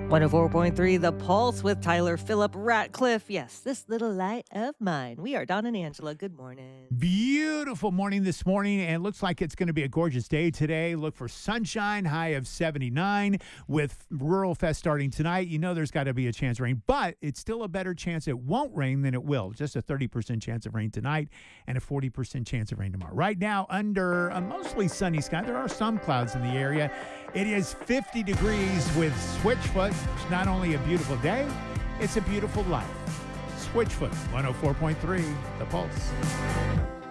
104.3 The Pulse with Tyler Phillip Ratcliffe. Yes, this little light of mine. We are Don and Angela. Good morning. Beautiful morning this morning, and looks like it's going to be a gorgeous day today. Look for sunshine, high of 79 with Rural Fest starting tonight. You know there's got to be a chance of rain, but it's still a better chance it won't rain than it will. Just a 30% chance of rain tonight and a 40% chance of rain tomorrow. Right now, under a mostly sunny sky, there are some clouds in the area. It is 50 degrees with Switchfoot. It's not only a beautiful day, it's a beautiful life. Switchfoot, 104.3, The Pulse.